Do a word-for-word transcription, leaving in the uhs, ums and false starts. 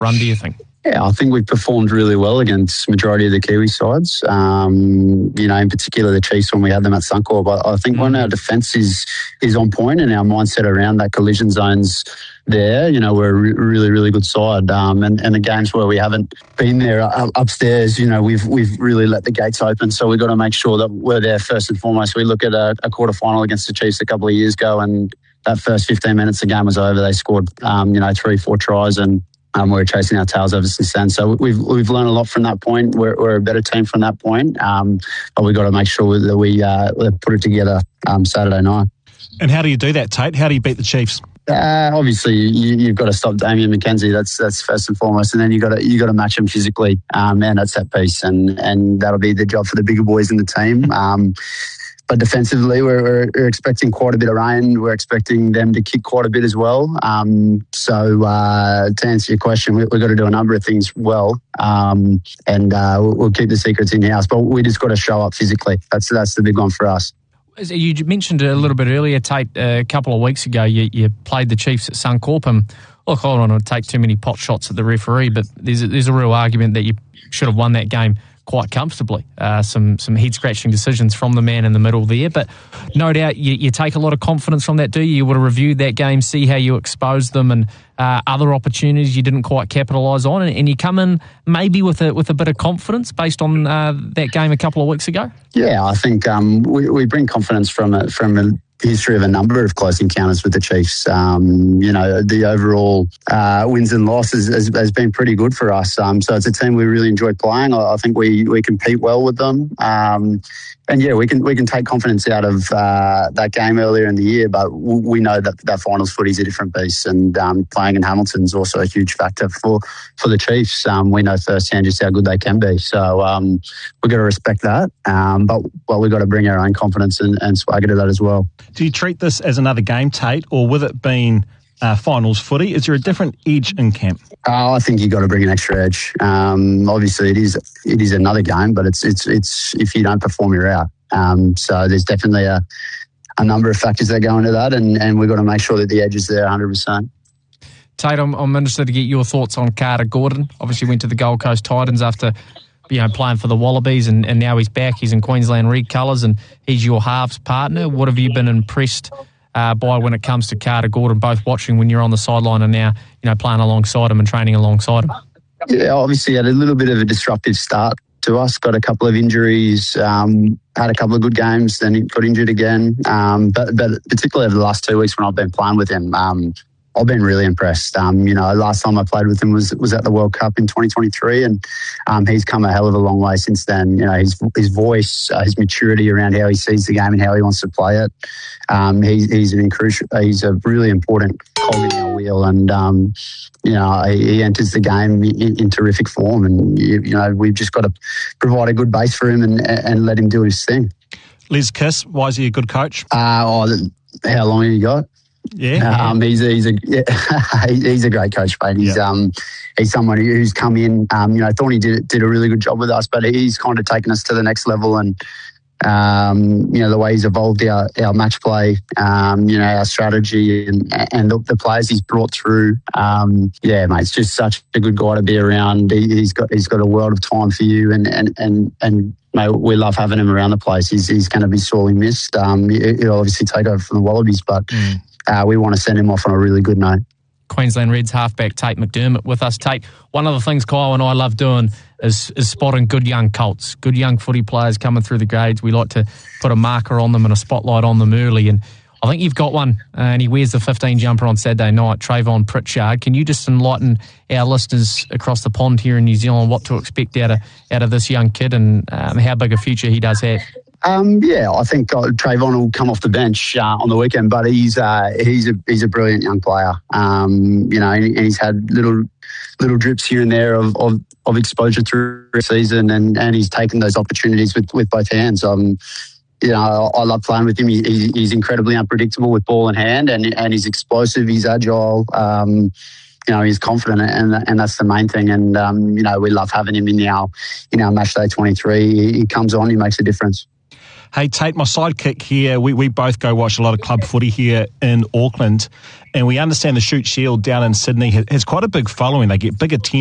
run, do you think? Yeah, I think we've performed really well against majority of the Kiwi sides. Um, you know, in particular the Chiefs when we had them at Suncorp. But I think mm. when our defence is is on point and our mindset around that collision zone's there, you know, we're a re- really, really good side. Um, and, and the games where we haven't been there uh, upstairs, you know, we've we've really let the gates open. So we've got to make sure that we're there first and foremost. We look at a, a quarter final against the Chiefs a couple of years ago, and that first fifteen minutes the game was over. They scored, um, you know, three, four tries, and Um, we're chasing our tails ever since then. So we've we've learned a lot from that point. We're, we're a better team from that point. Um, but we've got to make sure that we uh, put it together um, Saturday night. And how do you do that, Tate? How do you beat the Chiefs? Uh, obviously, you, you've got to stop Damian McKenzie. That's that's first and foremost, and then you got to you got to match him physically, um, and that's that piece, and and that'll be the job for the bigger boys in the team. Um, But defensively, we're, we're, we're expecting quite a bit of rain. We're expecting them to kick quite a bit as well. Um, so uh, to answer your question, we, we've got to do a number of things well, um, and uh, we'll, we'll keep the secrets in-house. But we just got to show up physically. That's that's the big one for us. You mentioned a little bit earlier, Tate, a couple of weeks ago, you, you played the Chiefs at Suncorp. And look, I don't want to take too many pot shots at the referee, but there's a, there's a real argument that you should have won that game quite comfortably. Uh, some some head-scratching decisions from the man in the middle there. But no doubt you, you take a lot of confidence from that, do you? You would have reviewed that game, see how you exposed them and uh, other opportunities you didn't quite capitalise on, and, and you come in maybe with a with a bit of confidence based on uh, that game a couple of weeks ago? Yeah, I think um, we, we bring confidence from a, from a history of a number of close encounters with the Chiefs. Um, you know, the overall uh, wins and losses has, has been pretty good for us. Um, so it's a team we really enjoy playing. I, I think we, we compete well with them. Um, and yeah, we can we can take confidence out of uh, that game earlier in the year, but w- we know that that finals footy is a different beast, and um, playing in Hamilton is also a huge factor for, for the Chiefs. Um, we know firsthand just how good they can be. So um, we've got to respect that, um, but well, we've got to bring our own confidence and, and swagger to that as well. Do you treat this as another game, Tate, or with it being uh, finals footy, is there a different edge in camp? Oh, I think you got to bring an extra edge. Um, obviously, it is it is another game, but it's it's it's if you don't perform, you're out. Um, so there's definitely a, a number of factors that go into that, and, and we've got to make sure that the edge is there one hundred percent. Tate, I'm, I'm interested to get your thoughts on Carter Gordon. Obviously went to the Gold Coast Titans after you know playing for the Wallabies, and, and now he's back. He's in Queensland Red colours, and he's your halves partner. What have you been impressed uh, by when it comes to Carter Gordon, both watching when you're on the sideline and now you know playing alongside him and training alongside him? Yeah, obviously had a little bit of a disruptive start to us, got a couple of injuries, um, had a couple of good games, then he got injured again. Um, but, but particularly over the last two weeks when I've been playing with him, um, I've been really impressed. Um, you know, last time I played with him was was at the World Cup in twenty twenty-three, and um, he's come a hell of a long way since then. You know, his his voice, uh, his maturity around how he sees the game and how he wants to play it. Um, he, he's an crucial, he's a really important cog in our wheel, and um, you know, he, he enters the game in, in terrific form. And you, you know, we've just got to provide a good base for him and and let him do his thing. Liz Kiss, why is he a good coach? Uh, oh, how long have you got? Yeah, um, he's a, he's a yeah, he's a great coach, mate. He's yeah. um he's someone who's come in. Um, you know, I thought he did did a really good job with us, but he's kind of taken us to the next level. And um, you know, the way he's evolved our, our match play, um, you know, our strategy and and the, the players he's brought through. Um, yeah, mate, it's just such a good guy to be around. He, he's got he's got a world of time for you, and and and and. Mate, we love having him around the place. He's he's going to be sorely missed. Um, he'll obviously take over from the Wallabies, but mm. uh, we want to send him off on a really good note. Queensland Reds halfback Tate McDermott with us. Tate, one of the things Kyle and I love doing is, is spotting good young Colts, good young footy players coming through the grades. We like to put a marker on them and a spotlight on them early, and I think you've got one, uh, and he wears the fifteen jumper on Saturday night, Trayvon Pritchard. Can you just enlighten our listeners across the pond here in New Zealand what to expect out of out of this young kid, and um, how big a future he does have? Um, yeah, I think uh, Trayvon will come off the bench uh, on the weekend, but he's uh, he's a he's a brilliant young player. Um, you know, and he's had little little drips here and there of of, of exposure through the season, and, and he's taken those opportunities with, with both hands. Um, You know, I love playing with him. He, he's incredibly unpredictable with ball in hand, and and he's explosive. He's agile. Um, you know, he's confident, and and that's the main thing. And um, you know, we love having him in our in our match day twenty-three. He, he comes on, he makes a difference. Hey, Tate, my sidekick here, we, we both go watch a lot of club footy here in Auckland, and we understand the Shute Shield down in Sydney has quite a big following. They get big attention.